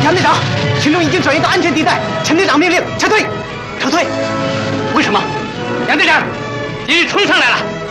杨队长，群众已经转移到安全地带，陈队长命令撤退，撤退。为什么？ 杨队长，敌人冲上来了。